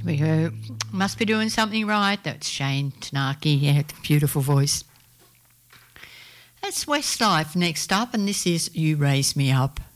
We go, must be doing something right. That's Shane Tanaki, yeah, beautiful voice. That's Westlife next up, and this is You Raise Me Up.